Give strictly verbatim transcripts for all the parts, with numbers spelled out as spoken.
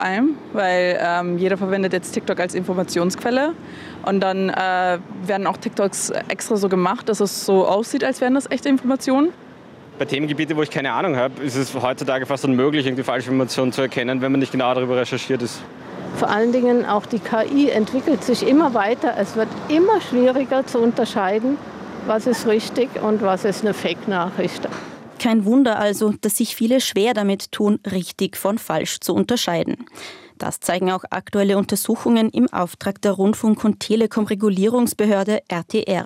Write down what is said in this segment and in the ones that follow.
allem, weil ähm, jeder verwendet jetzt TikTok als Informationsquelle und dann äh, werden auch TikToks extra so gemacht, dass es so aussieht, als wären das echte Informationen. Bei Themengebieten, wo ich keine Ahnung habe, ist es heutzutage fast unmöglich, irgendwie falsche Informationen zu erkennen, wenn man nicht genau darüber recherchiert ist. Vor allen Dingen auch die K I entwickelt sich immer weiter. Es wird immer schwieriger zu unterscheiden, was ist richtig und was ist eine Fake-Nachricht. Kein Wunder also, dass sich viele schwer damit tun, richtig von falsch zu unterscheiden. Das zeigen auch aktuelle Untersuchungen im Auftrag der Rundfunk- und Telekom-Regulierungsbehörde R T R.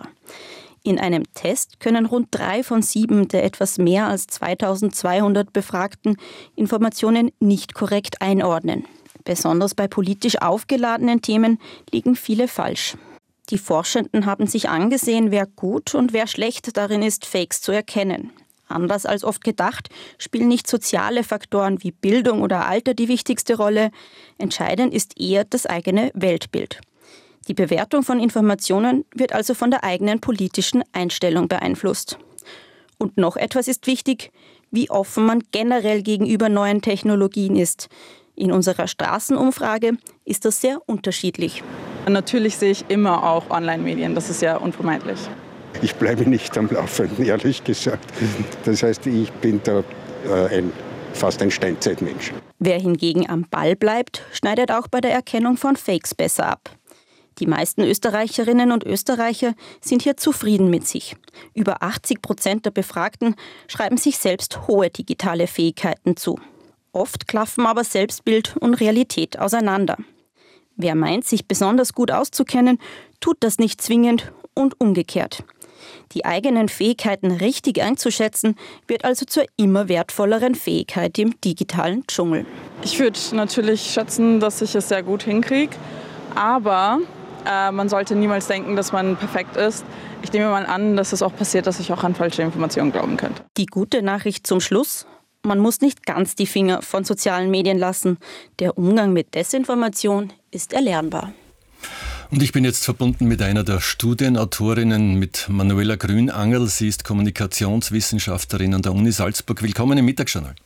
In einem Test können rund drei von sieben der etwas mehr als zweitausendzweihundert Befragten Informationen nicht korrekt einordnen. Besonders bei politisch aufgeladenen Themen liegen viele falsch. Die Forschenden haben sich angesehen, wer gut und wer schlecht darin ist, Fakes zu erkennen. Anders als oft gedacht, spielen nicht soziale Faktoren wie Bildung oder Alter die wichtigste Rolle. Entscheidend ist eher das eigene Weltbild. Die Bewertung von Informationen wird also von der eigenen politischen Einstellung beeinflusst. Und noch etwas ist wichtig, wie offen man generell gegenüber neuen Technologien ist. In unserer Straßenumfrage ist das sehr unterschiedlich. Natürlich sehe ich immer auch Online-Medien, das ist ja unvermeidlich. Ich bleibe nicht am Laufenden, ehrlich gesagt. Das heißt, ich bin da äh, ein, fast ein Steinzeitmensch. Wer hingegen am Ball bleibt, schneidet auch bei der Erkennung von Fakes besser ab. Die meisten Österreicherinnen und Österreicher sind hier zufrieden mit sich. Über achtzig Prozent der Befragten schreiben sich selbst hohe digitale Fähigkeiten zu. Oft klaffen aber Selbstbild und Realität auseinander. Wer meint, sich besonders gut auszukennen, tut das nicht zwingend und umgekehrt. Die eigenen Fähigkeiten richtig einzuschätzen, wird also zur immer wertvolleren Fähigkeit im digitalen Dschungel. Ich würde natürlich schätzen, dass ich es sehr gut hinkriege, aber äh, man sollte niemals denken, dass man perfekt ist. Ich nehme mal an, dass es auch passiert, dass ich auch an falsche Informationen glauben könnte. Die gute Nachricht zum Schluss: Man muss nicht ganz die Finger von sozialen Medien lassen. Der Umgang mit Desinformation ist erlernbar. Und ich bin jetzt verbunden mit einer der Studienautorinnen, mit Manuela Grünangel. Sie ist Kommunikationswissenschaftlerin an der Uni Salzburg. Willkommen im Mittagsjournal.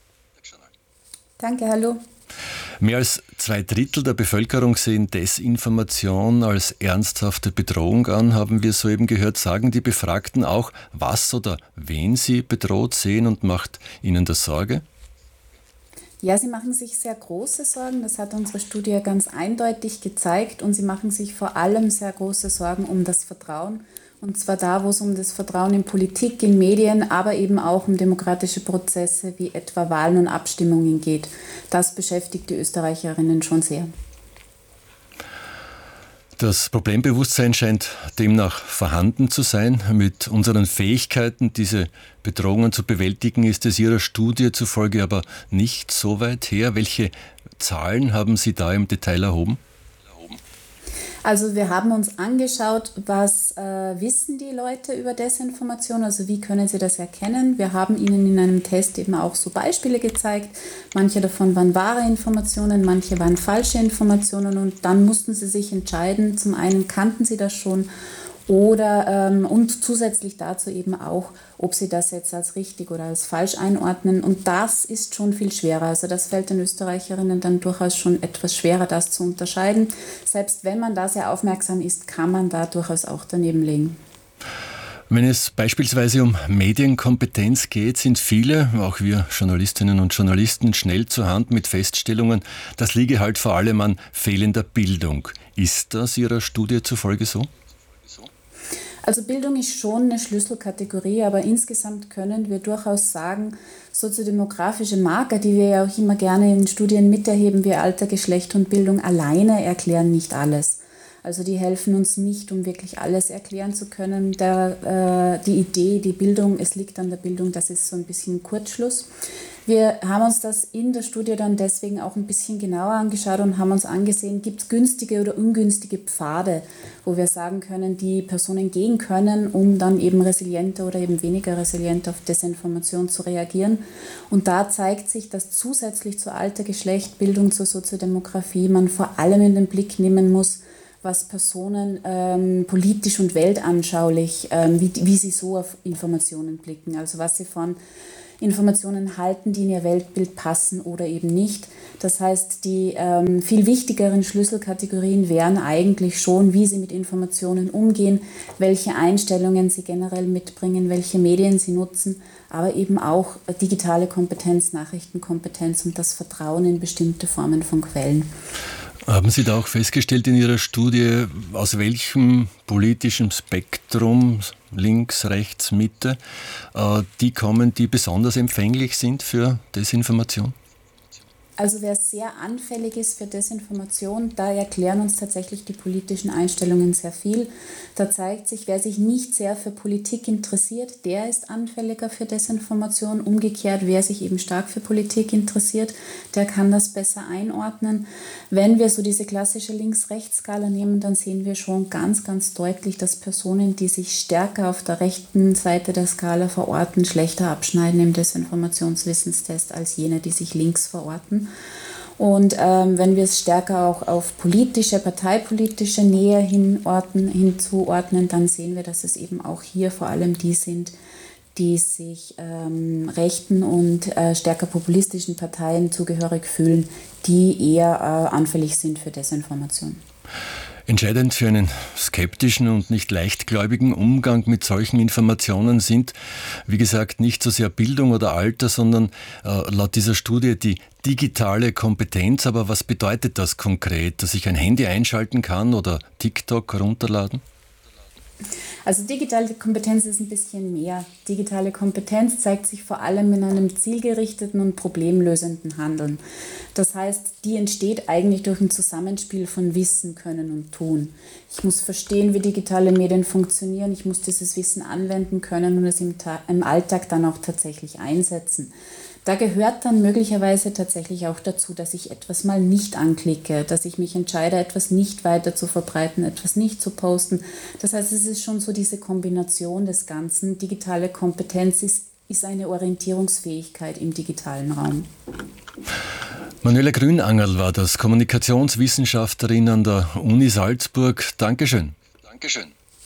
Danke, hallo. Mehr als zwei Drittel der Bevölkerung sehen Desinformation als ernsthafte Bedrohung an, haben wir soeben gehört. Sagen die Befragten auch, was oder wen sie bedroht sehen, und macht ihnen das Sorge? Ja, sie machen sich sehr große Sorgen, das hat unsere Studie ganz eindeutig gezeigt, und sie machen sich vor allem sehr große Sorgen um das Vertrauen, und zwar da, wo es um das Vertrauen in Politik, in Medien, aber eben auch um demokratische Prozesse wie etwa Wahlen und Abstimmungen geht. Das beschäftigt die Österreicherinnen schon sehr. Das Problembewusstsein scheint demnach vorhanden zu sein. Mit unseren Fähigkeiten, diese Bedrohungen zu bewältigen, ist es Ihrer Studie zufolge aber nicht so weit her. Welche Zahlen haben Sie da im Detail erhoben? Also wir haben uns angeschaut, was äh, wissen die Leute über Desinformation, also wie können sie das erkennen. Wir haben ihnen in einem Test eben auch so Beispiele gezeigt. Manche davon waren wahre Informationen, manche waren falsche Informationen, und dann mussten sie sich entscheiden. Zum einen kannten sie das schon oder ähm, und zusätzlich dazu eben auch, ob sie das jetzt als richtig oder als falsch einordnen. Und das ist schon viel schwerer. Also das fällt den Österreicherinnen dann durchaus schon etwas schwerer, das zu unterscheiden. Selbst wenn man da sehr aufmerksam ist, kann man da durchaus auch daneben liegen. Wenn es beispielsweise um Medienkompetenz geht, sind viele, auch wir Journalistinnen und Journalisten, schnell zur Hand mit Feststellungen, das liege halt vor allem an fehlender Bildung. Ist das Ihrer Studie zufolge so? Also Bildung ist schon eine Schlüsselkategorie, aber insgesamt können wir durchaus sagen, soziodemografische Marker, die wir ja auch immer gerne in Studien miterheben, wie Alter, Geschlecht und Bildung, alleine erklären nicht alles. Also die helfen uns nicht, um wirklich alles erklären zu können. Der, äh, die Idee, die Bildung, es liegt an der Bildung, das ist so ein bisschen ein Kurzschluss. Wir haben uns das in der Studie dann deswegen auch ein bisschen genauer angeschaut und haben uns angesehen, gibt es günstige oder ungünstige Pfade, wo wir sagen können, die Personen gehen können, um dann eben resilienter oder eben weniger resilient auf Desinformation zu reagieren. Und da zeigt sich, dass zusätzlich zu Alter, Geschlecht, Bildung, zur Soziodemografie man vor allem in den Blick nehmen muss, was Personen ähm, politisch und weltanschaulich, ähm, wie, wie sie so auf Informationen blicken. Also was sie von Informationen halten, die in ihr Weltbild passen oder eben nicht. Das heißt, die ähm, viel wichtigeren Schlüsselkategorien wären eigentlich schon, wie sie mit Informationen umgehen, welche Einstellungen sie generell mitbringen, welche Medien sie nutzen, aber eben auch digitale Kompetenz, Nachrichtenkompetenz und das Vertrauen in bestimmte Formen von Quellen. Haben Sie da auch festgestellt in Ihrer Studie, aus welchem politischen Spektrum, links, rechts, Mitte, die kommen, die besonders empfänglich sind für Desinformation? Also wer sehr anfällig ist für Desinformation, da erklären uns tatsächlich die politischen Einstellungen sehr viel. Da zeigt sich, wer sich nicht sehr für Politik interessiert, der ist anfälliger für Desinformation. Umgekehrt, wer sich eben stark für Politik interessiert, der kann das besser einordnen. Wenn wir so diese klassische Links-Rechts-Skala nehmen, dann sehen wir schon ganz, ganz deutlich, dass Personen, die sich stärker auf der rechten Seite der Skala verorten, schlechter abschneiden im Desinformationswissenstest als jene, die sich links verorten. Und ähm, wenn wir es stärker auch auf politische, parteipolitische Nähe hinorten, hinzuordnen, dann sehen wir, dass es eben auch hier vor allem die sind, die sich ähm, rechten und äh, stärker populistischen Parteien zugehörig fühlen, die eher äh, anfällig sind für Desinformation. Entscheidend für einen skeptischen und nicht leichtgläubigen Umgang mit solchen Informationen sind, wie gesagt, nicht so sehr Bildung oder Alter, sondern äh, laut dieser Studie die digitale Kompetenz. Aber was bedeutet das konkret, dass ich ein Handy einschalten kann oder TikTok herunterladen? Also digitale Kompetenz ist ein bisschen mehr. Digitale Kompetenz zeigt sich vor allem in einem zielgerichteten und problemlösenden Handeln. Das heißt, die entsteht eigentlich durch ein Zusammenspiel von Wissen, Können und Tun. Ich muss verstehen, wie digitale Medien funktionieren. Ich muss dieses Wissen anwenden können und es im, Ta- im Alltag dann auch tatsächlich einsetzen. Da gehört dann möglicherweise tatsächlich auch dazu, dass ich etwas mal nicht anklicke, dass ich mich entscheide, etwas nicht weiter zu verbreiten, etwas nicht zu posten. Das heißt, es ist schon so diese Kombination des Ganzen. Digitale Kompetenz ist, ist eine Orientierungsfähigkeit im digitalen Raum. Manuela Grünangerl war das, Kommunikationswissenschaftlerin an der Uni Salzburg. Dankeschön. Dankeschön.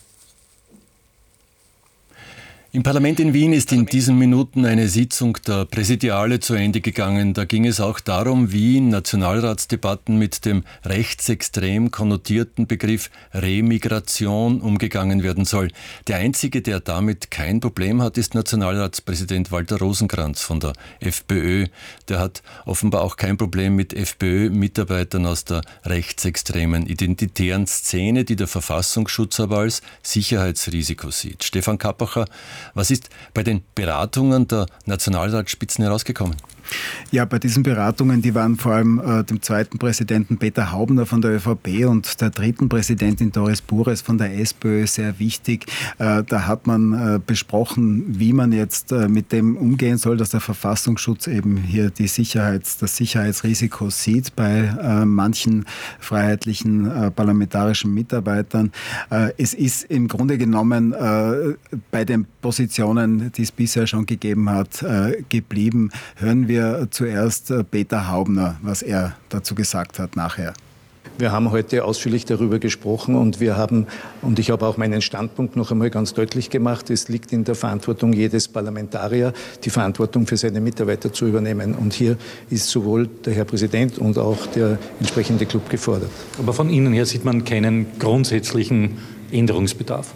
Im Parlament in Wien ist in diesen Minuten eine Sitzung der Präsidiale zu Ende gegangen. Da ging es auch darum, wie in Nationalratsdebatten mit dem rechtsextrem konnotierten Begriff Remigration umgegangen werden soll. Der Einzige, der damit kein Problem hat, ist Nationalratspräsident Walter Rosenkranz von der FPÖ. Der hat offenbar auch kein Problem mit FPÖ-Mitarbeitern aus der rechtsextremen identitären Szene, die der Verfassungsschutz aber als Sicherheitsrisiko sieht. Stefan Kappacher, was ist bei den Beratungen der Nationalratsspitzen herausgekommen? Ja, bei diesen Beratungen, die waren vor allem äh, dem zweiten Präsidenten Peter Haubner von der ÖVP und der dritten Präsidentin Doris Bures von der SPÖ sehr wichtig. Äh, da hat man äh, besprochen, wie man jetzt äh, mit dem umgehen soll, dass der Verfassungsschutz eben hier die Sicherheits-, das Sicherheitsrisiko sieht bei äh, manchen freiheitlichen äh, parlamentarischen Mitarbeitern. Äh, es ist im Grunde genommen äh, bei den Positionen, die es bisher schon gegeben hat, äh, geblieben. Hören wir zuerst Peter Haubner, was er dazu gesagt hat nachher. Wir haben heute ausführlich darüber gesprochen und wir haben, und ich habe auch meinen Standpunkt noch einmal ganz deutlich gemacht, es liegt in der Verantwortung jedes Parlamentarier, die Verantwortung für seine Mitarbeiter zu übernehmen. Und hier ist sowohl der Herr Präsident und auch der entsprechende Club gefordert. Aber von Ihnen her sieht man keinen grundsätzlichen Änderungsbedarf?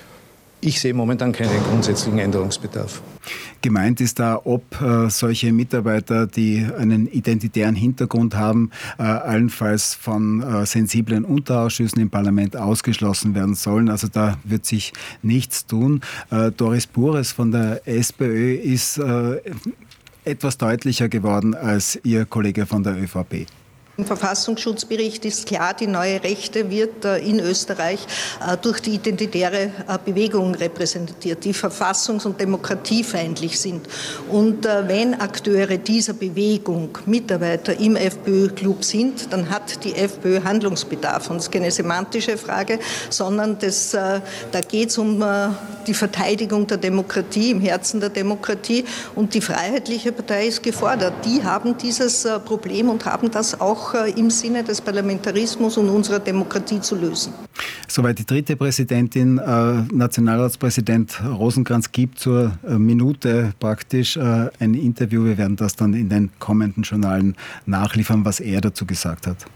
Ich sehe momentan keinen grundsätzlichen Änderungsbedarf. Gemeint ist da, ob äh, solche Mitarbeiter, die einen identitären Hintergrund haben, äh, allenfalls von äh, sensiblen Unterausschüssen im Parlament ausgeschlossen werden sollen. Also da wird sich nichts tun. Äh, Doris Bures von der SPÖ ist äh, etwas deutlicher geworden als ihr Kollege von der ÖVP. Im Verfassungsschutzbericht ist klar, die neue Rechte wird in Österreich durch die identitäre Bewegung repräsentiert, die verfassungs- und demokratiefeindlich sind. Und wenn Akteure dieser Bewegung Mitarbeiter im FPÖ-Club sind, dann hat die FPÖ Handlungsbedarf. Und es ist keine semantische Frage, sondern das, da geht es um die Verteidigung der Demokratie, im Herzen der Demokratie. Und die Freiheitliche Partei ist gefordert. Die haben dieses Problem und haben das auch im Sinne des Parlamentarismus und unserer Demokratie zu lösen. Soweit die dritte Präsidentin, äh, Nationalratspräsident Rosenkranz gibt zur äh, Minute praktisch äh, ein Interview. Wir werden das dann in den kommenden Journalen nachliefern, was er dazu gesagt hat.